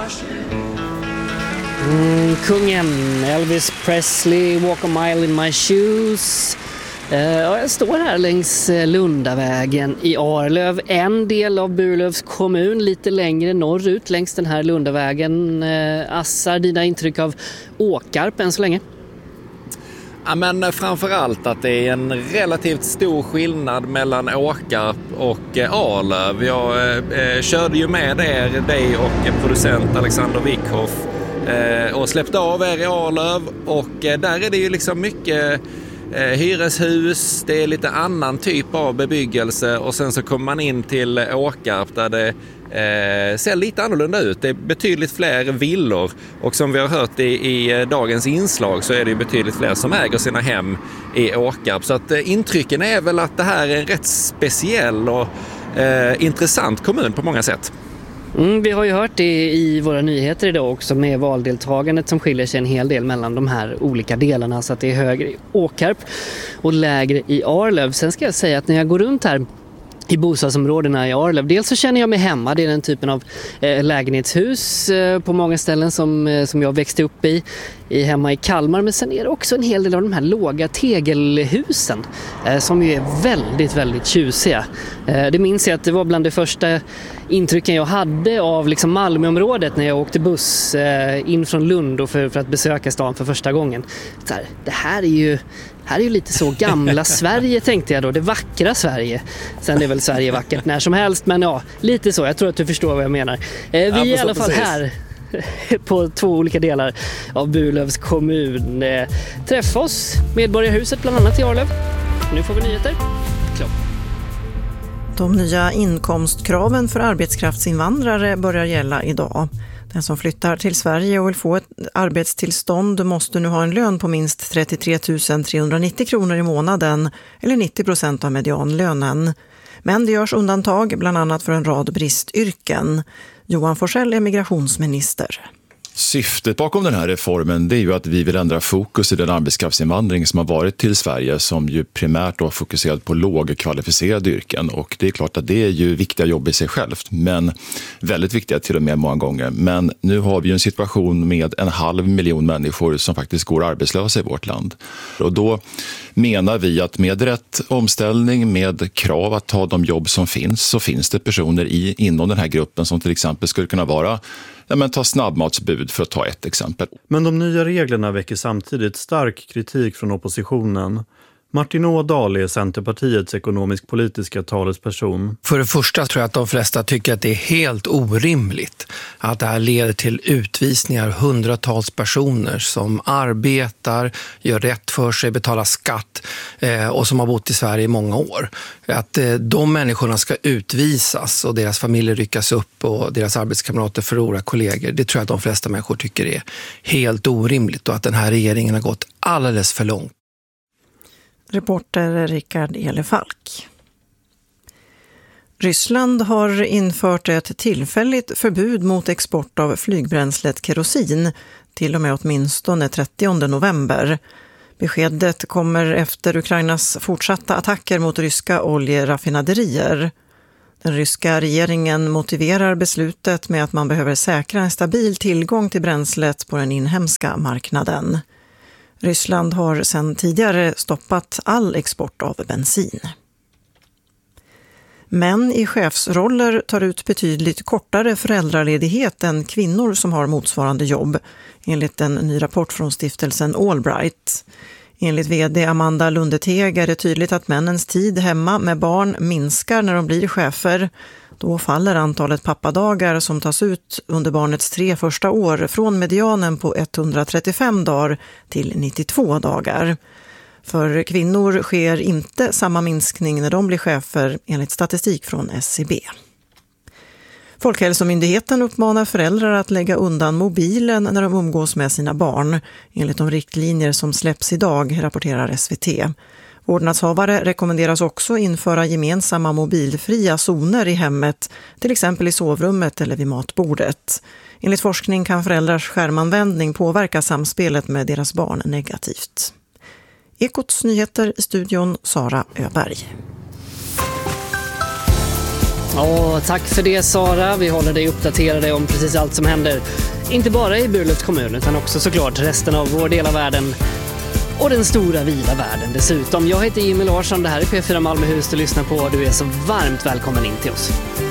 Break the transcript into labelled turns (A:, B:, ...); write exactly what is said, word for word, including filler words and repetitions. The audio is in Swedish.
A: Mm, kungen Elvis Presley, Walk a mile in my shoes. Uh, jag står här längs Lundavägen i Arlöv, en del av Burlövs kommun, lite längre norrut längs den här Lundavägen. Uh, Assar, dina intryck av Åkarp än så länge?
B: Ja, men framförallt att det är en relativt stor skillnad mellan Åkarp och eh, Arlöv. Jag eh, körde ju med er, dig och producent Alexander Wickhoff eh, och släppte av er i Arlöv, och eh, där är det ju liksom mycket eh, hyreshus, det är lite annan typ av bebyggelse, och sen så kommer man in till Åkarp där det Eh, ser lite annorlunda ut. Det är betydligt fler villor, och som vi har hört i, i dagens inslag så är det betydligt fler som äger sina hem i Åkarp. Så att eh, intrycken är väl att det här är en rätt speciell och eh, intressant kommun på många sätt.
A: Mm, vi har ju hört det i våra nyheter idag också, med valdeltagandet som skiljer sig en hel del mellan de här olika delarna, så att det är högre i Åkarp och lägre i Arlöv. Sen ska jag säga att när jag går runt här i bostadsområdena i Arlöv, dels så känner jag mig hemma. Det är den typen av eh, lägenhetshus eh, på många ställen som, eh, som jag växte upp i, i hemma i Kalmar. Men sen är det också en hel del av de här låga tegelhusen eh, som ju är väldigt, väldigt tjusiga. Eh, det minns jag att det var bland de första intrycken jag hade av liksom Malmöområdet när jag åkte buss eh, in från Lund och för, för att besöka stan för första gången. Så här, det här är ju Här är ju lite så gamla Sverige, tänkte jag då. Det vackra Sverige. Sen är väl Sverige vackert när som helst. Men ja, lite så. Jag tror att du förstår vad jag menar. Eh, vi ja, är i alla fall precis här på två olika delar av Burlövs kommun. Eh, träffa oss, Medborgarhuset bland annat i Arlöv. Nu får vi nyheter. Klart.
C: De nya inkomstkraven för arbetskraftsinvandrare börjar gälla idag. Den som flyttar till Sverige och vill få ett arbetstillstånd måste nu ha en lön på minst trettiotre tusen trehundranittio kronor i månaden, eller nittio procent av medianlönen. Men det görs undantag bland annat för en rad bristyrken. Johan Forsell är migrationsminister.
D: Syftet bakom den här reformen, det är ju att vi vill ändra fokus i den arbetskraftsinvandring som har varit till Sverige, som ju primärt har fokuserat på lågkvalificerade yrken, och det är klart att det är ju viktiga jobb i sig självt, men väldigt viktiga till och med många gånger. Men nu har vi ju en situation med en halv miljon människor som faktiskt går arbetslösa i vårt land, och då menar vi att med rätt omställning, med krav att ta de jobb som finns, så finns det personer i, inom den här gruppen som till exempel skulle kunna vara Ja, men ta snabbmatsbud, för att ta ett exempel.
E: Men de nya reglerna väcker samtidigt stark kritik från oppositionen. Martin Ådahl är Centerpartiets ekonomisk-politiska talesperson.
F: För det första tror jag att de flesta tycker att det är helt orimligt att det här leder till utvisningar hundratals personer som arbetar, gör rätt för sig, betalar skatt eh, och som har bott i Sverige i många år. Att eh, de människorna ska utvisas och deras familjer ryckas upp och deras arbetskamrater förlorar kollegor, det tror jag att de flesta människor tycker är helt orimligt, och att den här regeringen har gått alldeles för långt.
C: Reporter Rickard Elefalk. Ryssland har infört ett tillfälligt förbud mot export av flygbränslet kerosin till och med åtminstone trettionde november. Beskedet kommer efter Ukrainas fortsatta attacker mot ryska oljeraffinaderier. Den ryska regeringen motiverar beslutet med att man behöver säkra en stabil tillgång till bränslet på den inhemska marknaden. Ryssland har sedan tidigare stoppat all export av bensin. Män i chefsroller tar ut betydligt kortare föräldraledighet än kvinnor som har motsvarande jobb, enligt en ny rapport från stiftelsen Allbright. Enligt vd Amanda Lundeteg är det tydligt att männens tid hemma med barn minskar när de blir chefer. Då faller antalet pappadagar som tas ut under barnets tre första år från medianen på etthundratrettiofem dagar till nittiotvå dagar. För kvinnor sker inte samma minskning när de blir chefer, enligt statistik från S C B. Folkhälsomyndigheten uppmanar föräldrar att lägga undan mobilen när de umgås med sina barn, enligt de riktlinjer som släpps idag, rapporterar S V T. Vårdnadshavare rekommenderas också införa gemensamma mobilfria zoner i hemmet, till exempel i sovrummet eller vid matbordet. Enligt forskning kan föräldrars skärmanvändning påverka samspelet med deras barn negativt. Ekots nyheter i studion, Sara Öberg.
A: Åh, tack för det Sara. Vi håller dig uppdaterade om precis allt som händer. Inte bara i Burlövs kommun utan också såklart resten av vår del av världen. Och den stora vida världen dessutom. Jag heter Jimmy Larsson, det här är P fyra Malmöhus du lyssnar på. Du är så varmt välkommen in till oss.